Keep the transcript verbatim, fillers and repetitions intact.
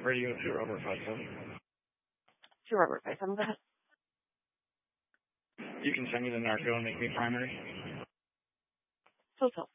Radio to Robert five seven. To Robert five seven, go ahead. You can send me the narco and make me primary. Total.